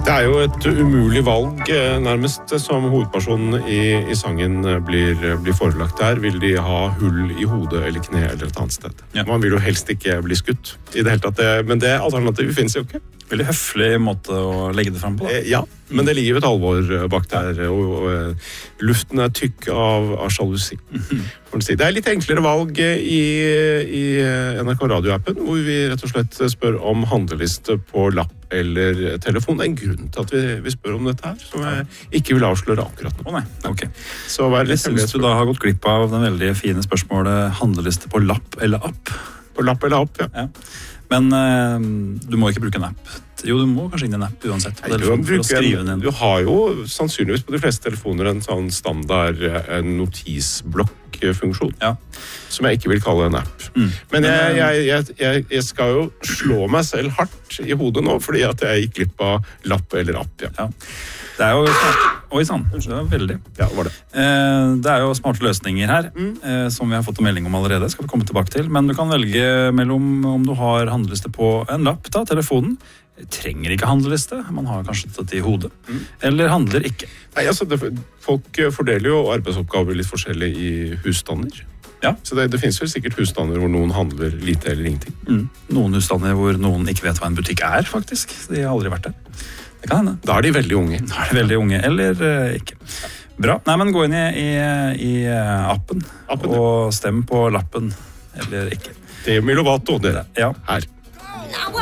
Det jo et umulig valg, nærmest, som hovedpersonen i sangen blir forelagt her. Vil de ha hull i hodet eller kne eller et annet sted? Ja. Man vil jo helst ikke bli skutt i det hele tatt, men det alternativet finnes jo ikke. Veldig høflig måte å legge det frem på, da. Ja, men det ligger jo et alvor bak der, og luften tykk av sjalusi. Det litt enklere valg i NRK Radio-appen, hvor vi rett og slett spør om handleliste på lapp eller telefon. Det en grunn til at vi spør om dette her, som jeg ikke vil avsløre akkurat nå. Nei, ok. Så jeg synes du da har gått glipp av den veldig fine spørsmålet handleliste på lapp eller app. På lapp eller app, ja. Men du må ikke bruke en app. Jo, du må kanskje inn i en app uansett. Du har jo sannsynligvis på de fleste telefoner en sånn standard notisblokk-funksjon, som jeg ikke vil kalle en app. Men jeg skal jo slå meg selv hardt i hodet nå, fordi at jeg gikk glipp av lapp eller app. Ja. Det jo Oi sann, det var veldig. Ja, var det. Det jo smarte løsninger her, som vi har fått en melding om allerede, skal vi komme tilbake til. Men du kan velge mellom om du har handleliste på en lapp, telefonen. Trenger ikke handleliste, man har kanskje dette i hodet. Eller handler ikke. Nei, altså, folk fordeler jo arbeidsoppgaver litt forskjellig i husstander. Ja. Så det finnes jo sikkert husstander hvor noen handler lite eller ingenting. Noen husstander hvor noen ikke vet hva en butikk faktisk. De har aldri vært der. Det kan hende. Da de veldig unge. Eller ikke. Bra. Nei, men gå inn i appen og stem på lappen eller ikke. Det Milovato, det Ja. her.